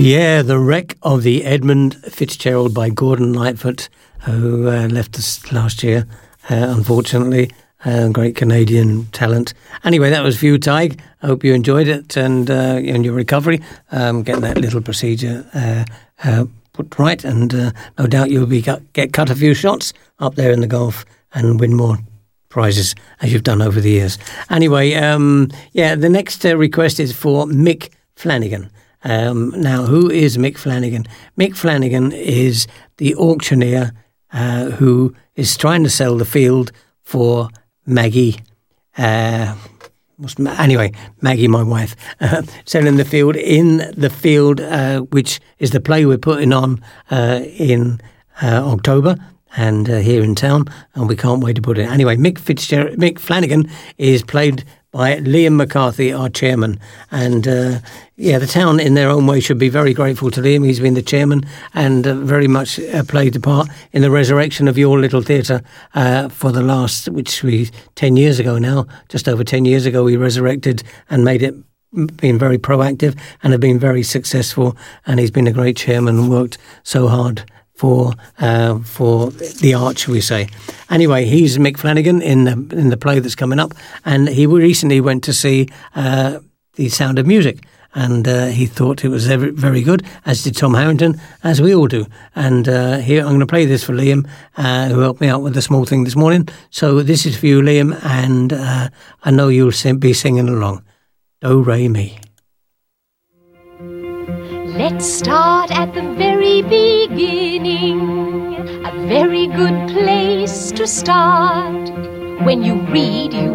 Yeah, The Wreck of the Edmund Fitzgerald by Gordon Lightfoot, who left us last year, unfortunately. Great Canadian talent. Anyway, that was View Tig. I hope you enjoyed it and in your recovery, getting that little procedure put right, and no doubt you'll get cut a few shots up there in the golf and win more prizes as you've done over the years. Anyway, the next request is for Mick Flanagan. Now, who is Mick Flanagan? Mick Flanagan is the auctioneer who is trying to sell the field for Maggie. Maggie, my wife, selling the field in the field, which is the play we're putting on in October. And here in town, and we can't wait to put it. Anyway, Mick Flanagan is played by Liam McCarthy, our chairman. And, the town in their own way should be very grateful to Liam. He's been the chairman and very much played the part in the resurrection of your little theatre for the last, 10 years ago now, just over 10 years ago, we resurrected and made it, been very proactive and have been very successful. And he's been a great chairman and worked so hard for the art, shall we say. Anyway, he's Mick Flanagan in the play that's coming up, and he recently went to see The Sound of Music, and he thought it was very good, as did Tom Harrington, as we all do. And here, I'm going to play this for Liam, who helped me out with the small thing this morning. So this is for you, Liam, and I know you'll be singing along. Do, re, mi. Let's start at the very beginning, a very good place to start. When you read, you